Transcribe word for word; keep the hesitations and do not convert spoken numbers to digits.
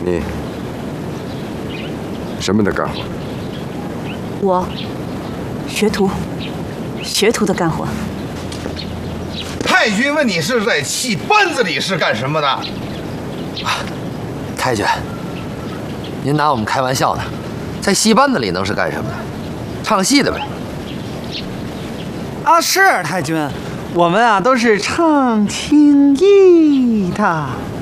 你什么的干活？ 我学徒，学徒的干活。 太君问你是在戏班子里是干什么的？啊， 太君，您拿我们开玩笑呢？在戏班子里能是干什么的？唱戏的呗。 啊，是太君，我们啊都是唱听艺的。